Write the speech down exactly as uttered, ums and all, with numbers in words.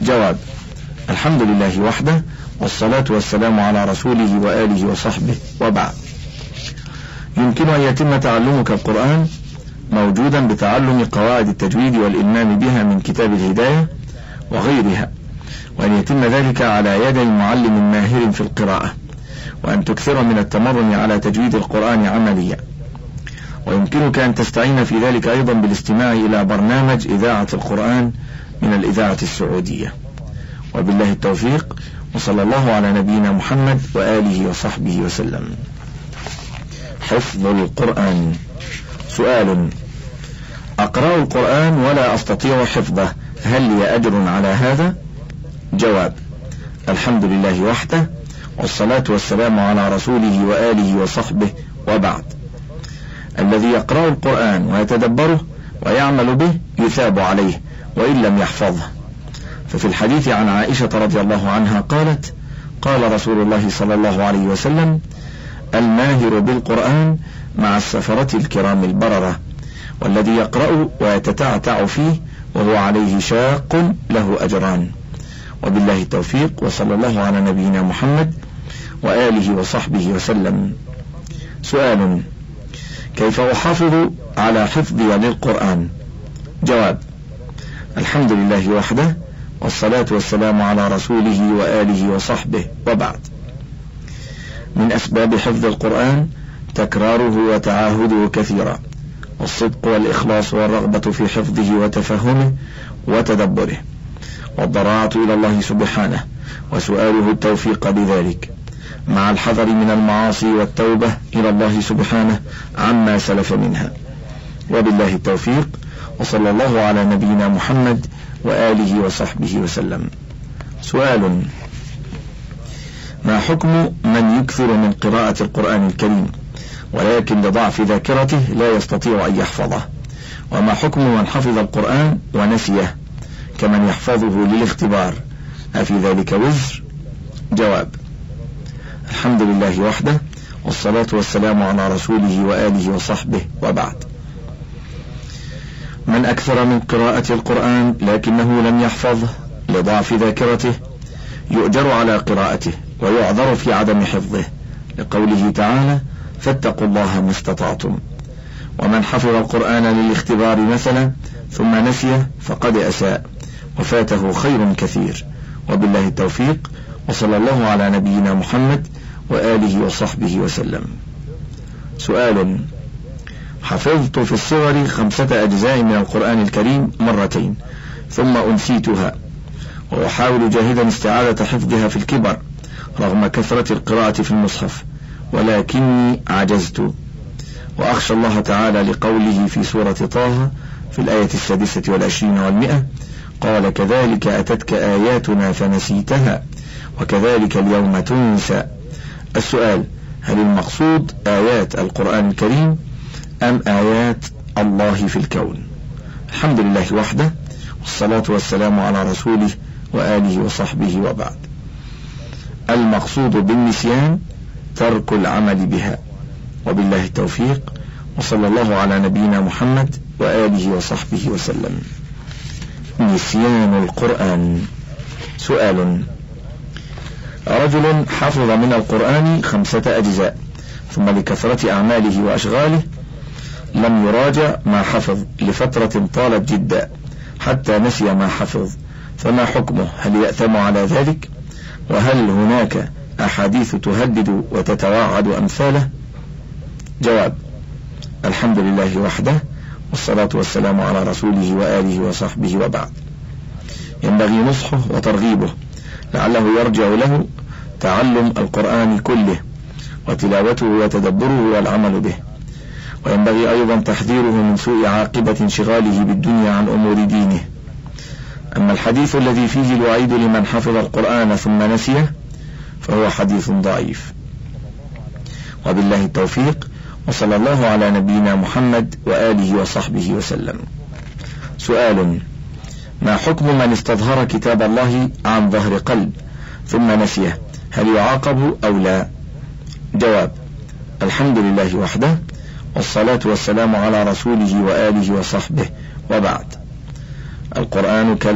جواب: الحمد لله وحده، والصلاة والسلام على رسوله وآله وصحبه، وبعد. يمكن أن يتم تعلمك القرآن موجودا بتعلم قواعد التجويد والإلمام بها من كتاب الهداية وغيرها، وأن يتم ذلك على يد معلم ماهر في القراءة، وأن تكثر من التمرن على تجويد القرآن عمليا. ويمكنك أن تستعين في ذلك أيضا بالاستماع إلى برنامج إذاعة القرآن من الإذاعة السعودية. وبالله التوفيق، وصلى الله على نبينا محمد وآله وصحبه وسلم. حفظ القرآن. سؤال: أقرأ القرآن ولا أستطيع حفظه، هل لي أجر على هذا؟ جواب: الحمد لله وحده، والصلاة والسلام على رسوله وآله وصحبه، وبعد. الذي يقرأ القرآن ويتدبره ويعمل به يثاب عليه وإن لم يحفظه. ففي الحديث عن عائشة رضي الله عنها قالت: قال رسول الله صلى الله عليه وسلم: الماهر بالقرآن مع السفرة الكرام البررة، والذي يقرأ ويتتعتع فيه وهو عليه شاق له أجران. وبالله التوفيق، وصلى الله على نبينا محمد وآله وصحبه وسلم. سؤال: كيف أحافظ على حفظي للقرآن؟ جواب: الحمد لله وحده، والصلاة والسلام على رسوله وآله وصحبه، وبعد. من أسباب حفظ القرآن تكراره وتعاهده كثيرا، والصدق والإخلاص والرغبة في حفظه وتفهمه وتدبره، والضراعة إلى الله سبحانه وسؤاله التوفيق بذلك، مع الحذر من المعاصي والتوبة إلى الله سبحانه عما سلف منها. وبالله التوفيق، وصلى الله على نبينا محمد وآله وصحبه وسلم. سؤال: ما حكم من يكثر من قراءة القرآن الكريم ولكن لضعف ذاكرته لا يستطيع أن يحفظه؟ وما حكم من حفظ القرآن ونسيه كمن يحفظه للاختبار، أفي ذلك وزر؟ جواب: الحمد لله وحده، والصلاة والسلام على رسوله وآله وصحبه، وبعد. من أكثر من قراءة القرآن لكنه لم يحفظه لضعف ذاكرته يؤجر على قراءته ويعذر في عدم حفظه، لقوله تعالى: فاتقوا الله ما استطعتم. ومن حفظ القرآن للاختبار مثلا ثم نسيه فقد أساء وفاته خير كثير. وبالله التوفيق، وصلى الله على نبينا محمد وآله وصحبه وسلم. سؤال: حفظت في الصغر خمسة أجزاء من القرآن الكريم مرتين ثم أنسيتها، وأحاول جاهدا استعادة حفظها في الكبر رغم كثرة القراءة في المصحف، ولكني عجزت. وأخشى الله تعالى لقوله في سورة طه في الآية السادسة والعشرين والمئة: قال كذلك أتتك آياتنا فنسيتها وكذلك اليوم تنسى. السؤال: هل المقصود آيات القرآن الكريم أم آيات الله في الكون؟ الحمد لله وحده، والصلاة والسلام على رسوله وآله وصحبه، وبعد. المقصود بالنسيان ترك العمل بها. وبالله التوفيق، وصلى الله على نبينا محمد وآله وصحبه وسلم. نسيان القرآن. سؤال: رجل حفظ من القرآن خمسة أجزاء ثم لكثرة أعماله وأشغاله لم يراجع ما حفظ لفترة طالت جدا حتى نسي ما حفظ، فما حكمه؟ هل يأثم على ذلك؟ وهل هناك أحاديث تهدد وتتواعد أمثاله؟ جواب: الحمد لله وحده، والصلاة والسلام على رسوله وآله وصحبه، وبعد. ينبغي نصحه وترغيبه لعله يرجع له تعلم القرآن كله وتلاوته وتدبره والعمل به. وينبغي أيضا تحذيره من سوء عاقبة انشغاله بالدنيا عن أمور دينه. أما الحديث الذي فيه الوعيد لمن حفظ القرآن ثم نسيه فهو حديث ضعيف. وبالله التوفيق، وصلى الله على نبينا محمد وآله وصحبه وسلم. سؤال: ما حكم من استظهر كتاب الله عن ظهر قلب ثم نسيه، هل يعاقب أو لا؟ جواب: الحمد لله وحده، والصلاة والسلام على رسوله وآله وصحبه، وبعد. القرآن كلام